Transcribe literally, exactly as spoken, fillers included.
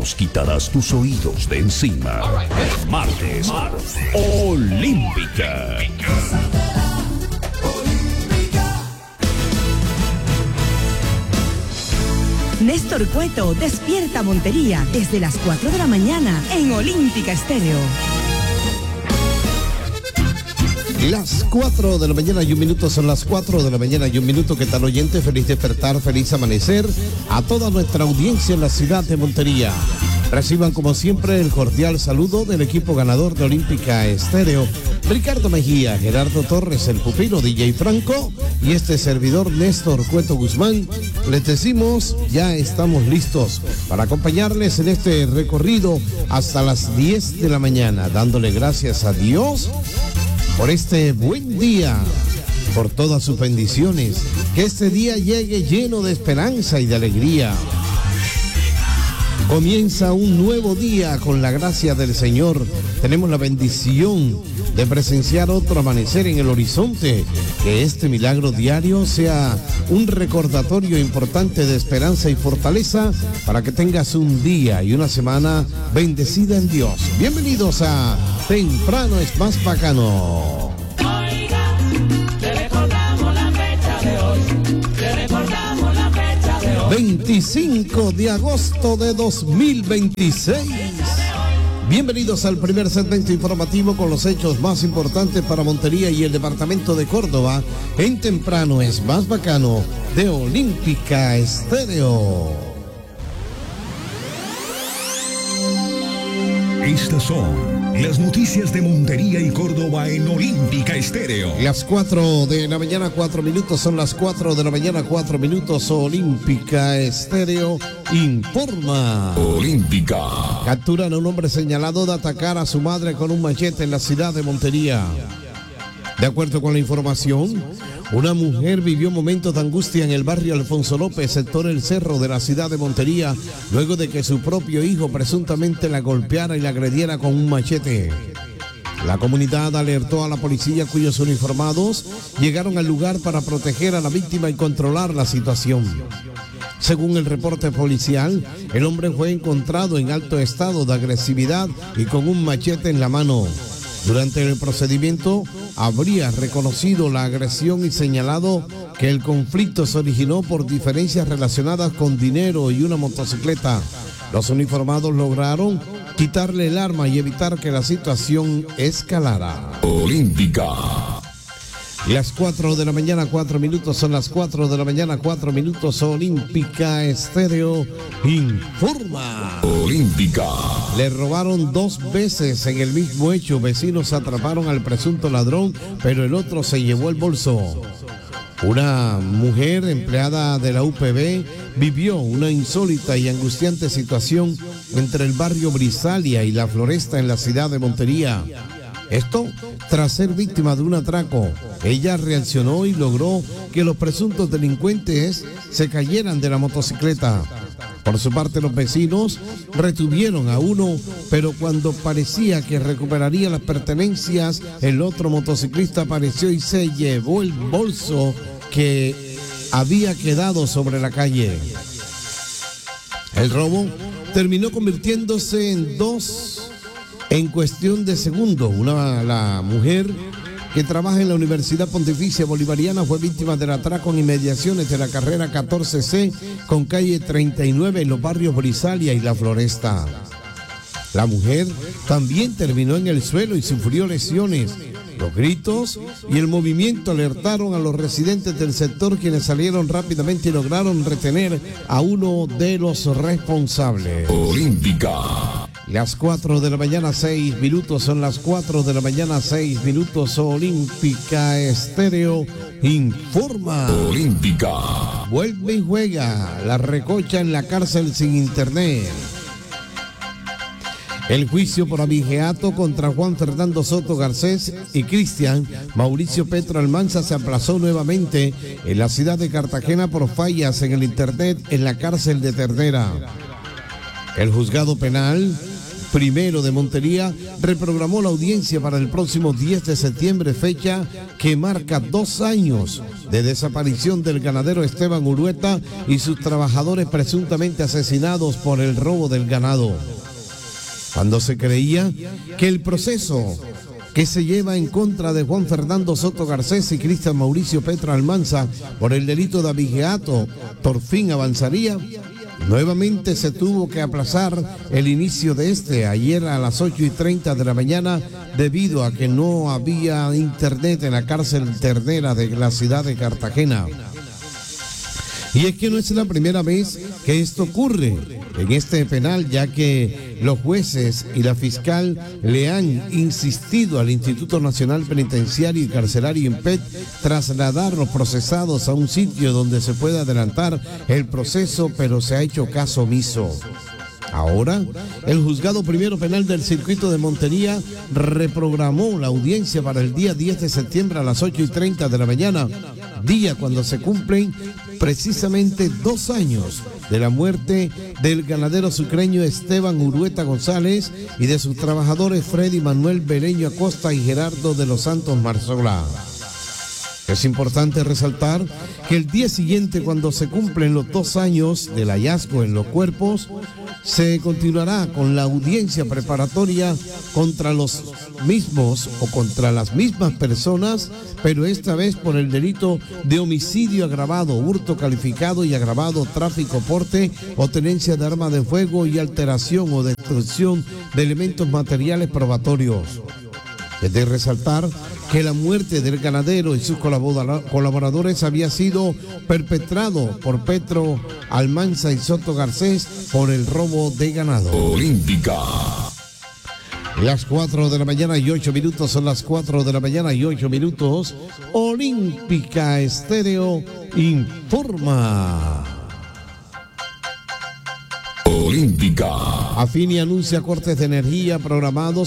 nos quitarás tus oídos de encima. Martes, Olímpica. Néstor Cueto despierta Montería desde las cuatro de la mañana en Olímpica Estéreo. Las cuatro de la mañana y un minuto, son las cuatro de la mañana y un minuto. ¿Qué tal, oyente? Feliz despertar, feliz amanecer a toda nuestra audiencia en la ciudad de Montería. Reciban como siempre el cordial saludo del equipo ganador de Olímpica Estéreo, Ricardo Mejía, Gerardo Torres, el pupilo D J Franco y este servidor Néstor Cueto Guzmán. Les decimos, ya estamos listos para acompañarles en este recorrido hasta las diez de la mañana, dándole gracias a Dios por este buen día, por todas sus bendiciones, que este día llegue lleno de esperanza y de alegría. Comienza un nuevo día con la gracia del Señor. Tenemos la bendición de presenciar otro amanecer en el horizonte. Que este milagro diario sea un recordatorio importante de esperanza y fortaleza para que tengas un día y una semana bendecida en Dios. Bienvenidos a Temprano es Más Bacano. Oiga, le recordamos la fecha de hoy. Le recordamos la fecha de hoy. veinticinco de agosto de dos mil veintiséis. Bienvenidos al primer segmento informativo con los hechos más importantes para Montería y el departamento de Córdoba en Temprano es Más Bacano de Olímpica Estéreo. Estas son las noticias de Montería y Córdoba en Olímpica Estéreo. Las cuatro de la mañana, cuatro minutos, son las cuatro de la mañana, cuatro minutos. Olímpica Estéreo informa. Olímpica. Capturan a un hombre señalado de atacar a su madre con un machete en la ciudad de Montería. De acuerdo con la información, una mujer vivió momentos de angustia en el barrio Alfonso López, sector El Cerro de la ciudad de Montería, luego de que su propio hijo presuntamente la golpeara y la agrediera con un machete. La comunidad alertó a la policía, cuyos uniformados llegaron al lugar para proteger a la víctima y controlar la situación. Según el reporte policial, el hombre fue encontrado en alto estado de agresividad y con un machete en la mano. Durante el procedimiento habría reconocido la agresión y señalado que el conflicto se originó por diferencias relacionadas con dinero y una motocicleta. Los uniformados lograron quitarle el arma y evitar que la situación escalara. Olímpica. Las cuatro de la mañana, cuatro minutos, son las cuatro de la mañana, cuatro minutos. Olímpica Estéreo informa. Olímpica. Le robaron dos veces en el mismo hecho. Vecinos atraparon al presunto ladrón, pero el otro se llevó el bolso. Una mujer empleada de la U P B vivió una insólita y angustiante situación entre el barrio Brisalia y La Floresta en la ciudad de Montería. Esto tras ser víctima de un atraco. Ella reaccionó y logró que los presuntos delincuentes se cayeran de la motocicleta. Por su parte, los vecinos retuvieron a uno, pero cuando parecía que recuperaría las pertenencias, el otro motociclista apareció y se llevó el bolso que había quedado sobre la calle. El robo terminó convirtiéndose en dos en cuestión de segundos. Una, la mujer que trabaja en la Universidad Pontificia Bolivariana fue víctima del atraco en inmediaciones de la carrera catorce C con calle treinta y nueve en los barrios Brisalia y La Floresta. La mujer también terminó en el suelo y sufrió lesiones. Los gritos y el movimiento alertaron a los residentes del sector, quienes salieron rápidamente y lograron retener a uno de los responsables. Olímpica. Las cuatro de la mañana, seis minutos, son las cuatro de la mañana, seis minutos. Olímpica Estéreo informa. Olímpica. Vuelve y juega la recocha en la cárcel sin internet. El juicio por abigeato contra Juan Fernando Soto Garcés y Cristian Mauricio Petro Almanza se aplazó nuevamente en la ciudad de Cartagena por fallas en el internet en la cárcel de Ternera. El juzgado penal primero de Montería reprogramó la audiencia para el próximo diez de septiembre, fecha que marca dos años de desaparición del ganadero Esteban Urueta y sus trabajadores presuntamente asesinados por el robo del ganado. Cuando se creía que el proceso que se lleva en contra de Juan Fernando Soto Garcés y Cristian Mauricio Petra Almanza por el delito de abigeato por fin avanzaría, nuevamente se tuvo que aplazar el inicio de este ayer a las ocho y treinta de la mañana debido a que no había internet en la cárcel Ternera de la ciudad de Cartagena. Y es que no es la primera vez que esto ocurre en este penal, ya que los jueces y la fiscal le han insistido al Instituto Nacional Penitenciario y Carcelario INPET trasladar los procesados a un sitio donde se pueda adelantar el proceso, pero se ha hecho caso omiso. Ahora, el Juzgado Primero Penal del Circuito de Montería reprogramó la audiencia para el día diez de septiembre a las ocho y treinta de la mañana, día cuando se cumplen precisamente dos años de la muerte del ganadero sucreño Esteban Urueta González y de sus trabajadores Freddy Manuel Beleño Acosta y Gerardo de los Santos Marzola. Es importante resaltar que el día siguiente, cuando se cumplen los dos años del hallazgo en los cuerpos, se continuará con la audiencia preparatoria contra los mismos o contra las mismas personas, pero esta vez por el delito de homicidio agravado, hurto calificado y agravado, tráfico, porte o tenencia de arma de fuego y alteración o destrucción de elementos materiales probatorios. Es de resaltar que la muerte del ganadero y sus colaboradores había sido perpetrado por Petro Almanza y Soto Garcés por el robo de ganado. Olímpica. Las cuatro de la mañana y ocho minutos, son las cuatro de la mañana y ocho minutos. Olímpica Estéreo informa. Olímpica. Afini anuncia cortes de energía programados